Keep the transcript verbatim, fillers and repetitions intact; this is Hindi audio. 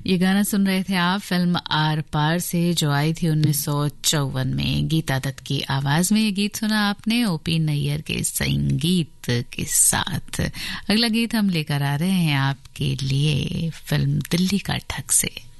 ये गाना सुन रहे थे आप फिल्म आर पार से, जो आई थी उन्नीस सौ चौवन में। गीता दत्त की आवाज में ये गीत सुना आपने ओपी नैयर के संगीत के साथ। अगला गीत हम लेकर आ रहे हैं आपके लिए फिल्म दिल्ली का ठग से।